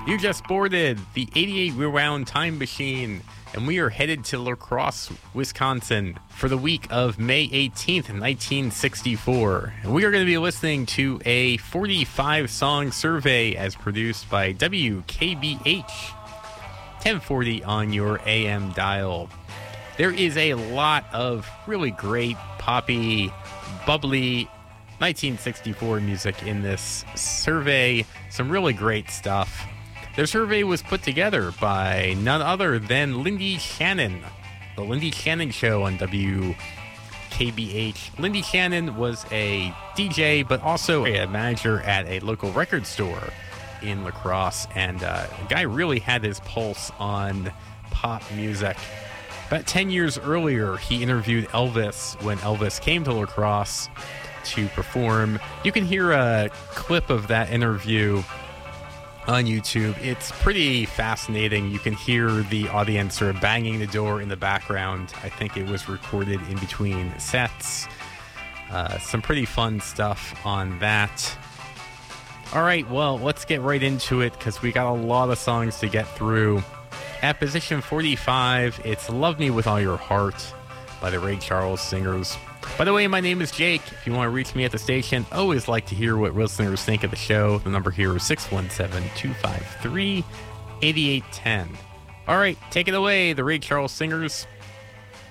You just boarded the 88 Rewound Time Machine, and we are headed to La Crosse, Wisconsin for the week of May 18th, 1964. And we are going to be listening to a 45-song survey as produced by WKBH, 1040 on your AM dial. There is a lot of really great, poppy, bubbly 1964 music in this survey. Some really great stuff. Their survey was put together by none other than Lindy Shannon. The Lindy Shannon Show on WKBH. Lindy Shannon was a DJ, but also a manager at a local record store in La Crosse. And the guy really had his pulse on pop music. About 10 years earlier, he interviewed Elvis when Elvis came to La Crosse to perform. You can hear a clip of that interview on YouTube. It's pretty fascinating. You can hear the audience sort of banging the door in the background. I think it was recorded in between sets. Some pretty fun stuff on that. All right, well, let's get right into it because we got a lot of songs to get through. At position 45, it's Love Me With All Your Heart by the Ray Charles Singers. By the way, my name is Jake. If you want to reach me at the station, always like to hear what listeners think of the show. The number here is 617-253-8810. All right, take it away, the Ray Charles Singers.